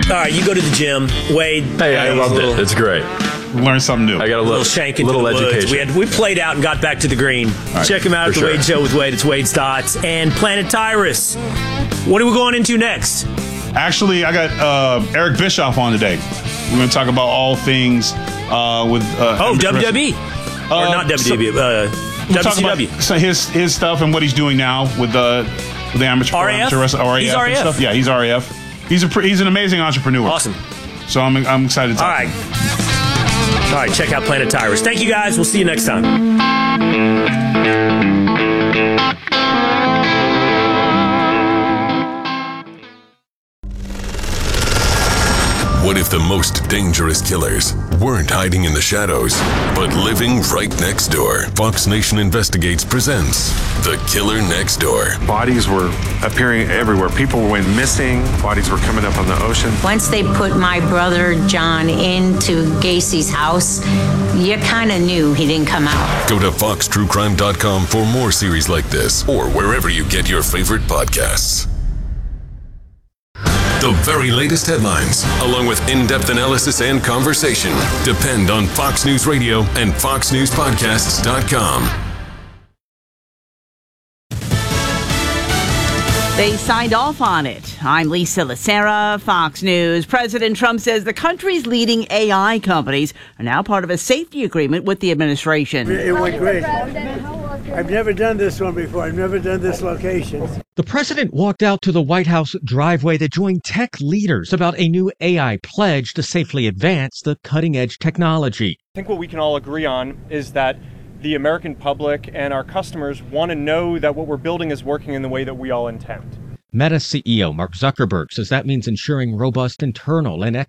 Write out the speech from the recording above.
All right, you go to the gym. Wade. Hey, I loved it. It's great. Learn something new. I got a little shank into little the woods. education. We played out and got back to the green. Right, check him out at the Wade Show with Wade. It's Wade's Thoughts and Planet Tyrus. What are we going into next? Actually, I got Eric Bischoff on today. We're going to talk about all things with WWE. Or not WWE. We'll talk WCW. about his stuff and what he's doing now with the amateur RAF? RAF. He's and RAF. stuff. Yeah, he's RAF. He's an amazing entrepreneur. Awesome. So I'm excited to talk. All right, check out Planet Tyrus. Thank you, guys. We'll see you next time. What if the most dangerous killers weren't hiding in the shadows, but living right next door? Fox Nation Investigates presents The Killer Next Door. Bodies were appearing everywhere. People went missing. Bodies were coming up on the ocean. Once they put my brother John into Gacy's house, you kind of knew he didn't come out. Go to foxtruecrime.com for more series like this, or wherever you get your favorite podcasts. The very latest headlines, along with in-depth analysis and conversation, depend on Fox News Radio and FoxNewsPodcasts.com. They signed off on it. I'm Lisa Lacera, Fox News. President Trump says the country's leading AI companies are now part of a safety agreement with the administration. It went great. I've never done this one before. I've never done this location. The president walked out to the White House driveway to join tech leaders about a new AI pledge to safely advance the cutting-edge technology. I think what we can all agree on is that the American public and our customers want to know that what we're building is working in the way that we all intend. Meta CEO Mark Zuckerberg says that means ensuring robust internal and